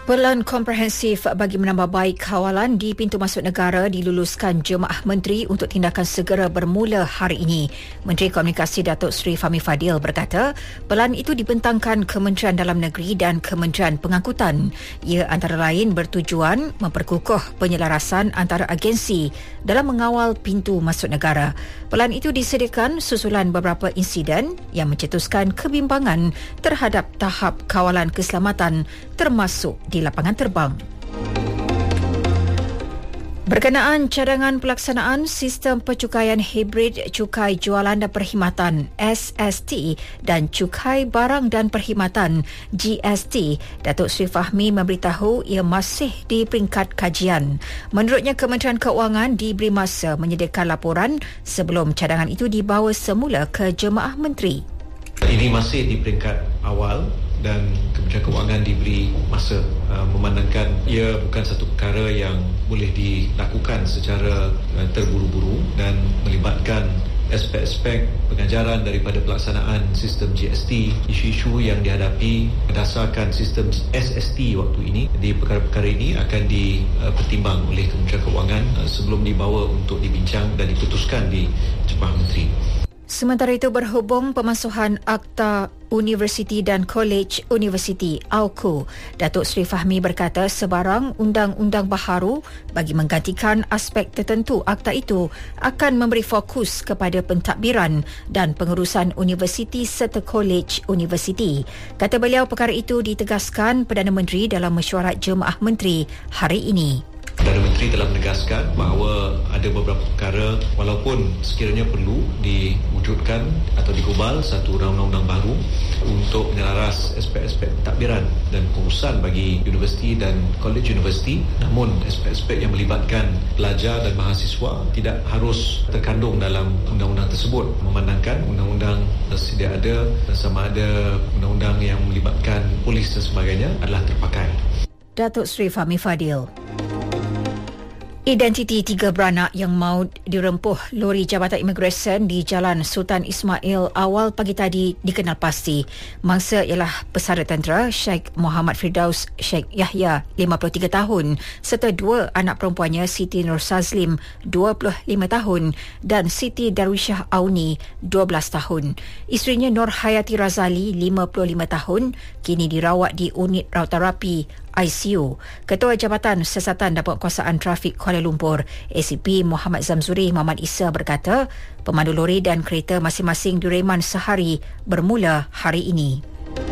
Pelan komprehensif bagi menambah baik kawalan di pintu masuk negara diluluskan Jemaah Menteri untuk tindakan segera bermula hari ini. Menteri Komunikasi Datuk Seri Fahmi Fadil berkata, pelan itu dibentangkan Kementerian Dalam Negeri dan Kementerian Pengangkutan. Ia antara lain bertujuan memperkukuh penyelarasan antara agensi dalam mengawal pintu masuk negara. Pelan itu disediakan susulan beberapa insiden yang mencetuskan kebimbangan terhadap tahap kawalan keselamatan termasuk di lapangan terbang. Berkenaan cadangan pelaksanaan Sistem Pencukaian Hibrid Cukai Jualan dan Perkhidmatan SST dan Cukai Barang dan Perkhidmatan GST, Datuk Seri Fahmi memberitahu ia masih di peringkat kajian. Menurutnya, Kementerian Keuangan diberi masa menyediakan laporan sebelum cadangan itu dibawa semula ke Jemaah Menteri. Ini masih di peringkat awal dan Kementerian Keuangan diberi masa memandangkan ia bukan satu perkara yang boleh dilakukan secara terburu-buru dan melibatkan aspek-aspek pengajaran daripada pelaksanaan sistem GST, isu-isu yang dihadapi berdasarkan sistem SST waktu ini. Di perkara-perkara ini akan dipertimbang oleh Kementerian Keuangan sebelum dibawa untuk dibincang dan diputuskan di Jemaah Menteri. Sementara itu, berhubung pemasuhan Akta Universiti dan Kolej Universiti AUKU, Datuk Seri Fahmi berkata sebarang undang-undang baharu bagi menggantikan aspek tertentu akta itu akan memberi fokus kepada pentadbiran dan pengurusan universiti serta kolej universiti. Kata beliau, perkara itu ditegaskan Perdana Menteri dalam mesyuarat Jemaah Menteri hari ini. Perdana Menteri telah menegaskan bahawa ada beberapa perkara walaupun sekiranya perlu diwujudkan atau digubal satu undang-undang baru untuk menyelaras aspek-aspek pentadbiran dan pengurusan bagi universiti dan kolej universiti, namun aspek-aspek yang melibatkan pelajar dan mahasiswa tidak harus terkandung dalam undang-undang tersebut, memandangkan undang-undang sedia ada sama ada undang-undang yang melibatkan polis dan sebagainya adalah terpakai. Datuk Seri Fahmi Fadil. Identiti 3 beranak yang maut dirempuh lori Jabatan Imigresen di Jalan Sultan Ismail awal pagi tadi dikenal pasti. Mangsa ialah pesara tentera Sheikh Muhammad Firdaus Sheikh Yahya 53 tahun serta 2 anak perempuannya Siti Nur Sazlim 25 tahun dan Siti Darwishah Auni 12 tahun. Isterinya Nur Hayati Razali 55 tahun kini dirawat di unit rawat terapi ICU. Ketua Jabatan Siasatan dan Penguasaan Trafik Kuala Lumpur, ACP Muhammad Zamzuri Muhammad Isa berkata, pemandu lori dan kereta masing-masing direman sehari bermula hari ini.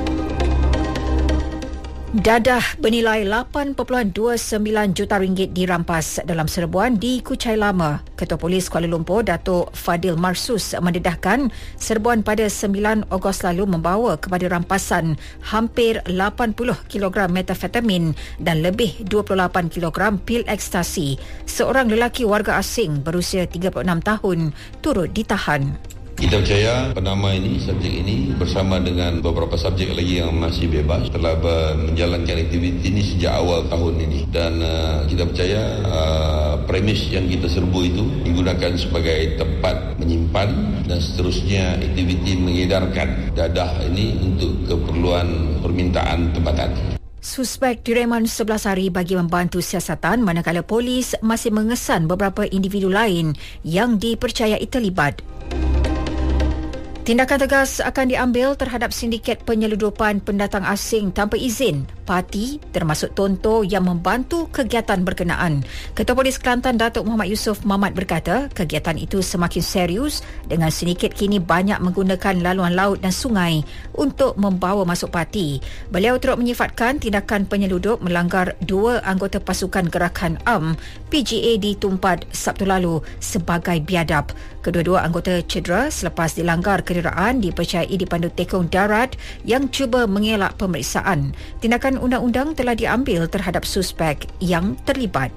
Dadah bernilai RM8.29 juta dirampas dalam serbuan di Kuchai Lama. Ketua Polis Kuala Lumpur, Datuk Fadil Marsus mendedahkan serbuan pada 9 Ogos lalu membawa kepada rampasan hampir 80 kg metafetamin dan lebih 28 kg pil ekstasi. Seorang lelaki warga asing berusia 36 tahun turut ditahan. Kita percaya penama ini, subjek ini bersama dengan beberapa subjek lagi yang masih bebas telah menjalankan aktiviti ini sejak awal tahun ini dan kita percaya premis yang kita serbu itu digunakan sebagai tempat menyimpan dan seterusnya aktiviti mengedarkan dadah ini untuk keperluan permintaan tempatan. Suspek direman 11 hari bagi membantu siasatan manakala polis masih mengesan beberapa individu lain yang dipercayai terlibat. Tindakan tegas akan diambil terhadap sindiket penyeludupan pendatang asing tanpa izin parti termasuk Tonto yang membantu kegiatan berkenaan. Ketua Polis Kelantan Datuk Muhammad Yusof Mamat berkata kegiatan itu semakin serius dengan sindiket kini banyak menggunakan laluan laut dan sungai untuk membawa masuk parti. Beliau turut menyifatkan tindakan penyeludup melanggar 2 anggota pasukan gerakan AM PGA di Tumpad Sabtu lalu sebagai biadab. Kedua-dua anggota cedera selepas dilanggar kenderaan dipercayai dipandu tekong darat yang cuba mengelak pemeriksaan. Tindakan undang-undang telah diambil terhadap suspek yang terlibat.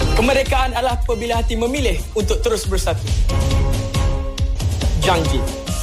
Kemerdekaan adalah apabila hati memilih untuk terus bersatu. Janji.